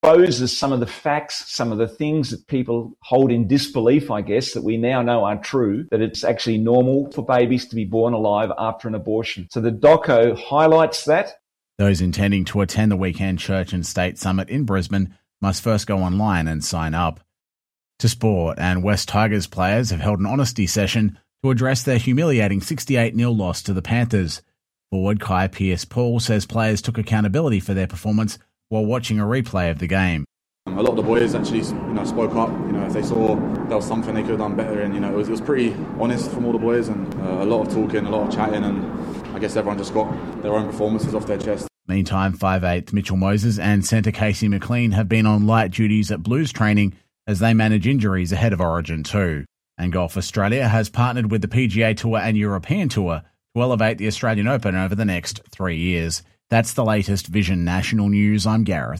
exposes some of the facts, some of the things that people hold in disbelief, I guess, that we now know are true, that it's actually normal for babies to be born alive after an abortion. So the doco highlights that. Those intending to attend the weekend Church and State Summit in Brisbane must first go online and sign up. To sport, and West Tigers players have held an honesty session to address their humiliating 68-0 loss to the Panthers. Forward Kai Pearce-Paul says players took accountability for their performance while watching a replay of the game. A lot of the boys actually, spoke up. If they saw there was something they could have done better, and it was pretty honest from all the boys, and a lot of talking, a lot of chatting, and I guess everyone just got their own performances off their chest. Meantime, 5'8" Mitchell Moses and centre Casey McLean have been on light duties at Blues training as they manage injuries ahead of Origin 2. And Golf Australia has partnered with the PGA Tour and European Tour to elevate the Australian Open over the next 3 years. That's the latest Vision National News. I'm Gareth.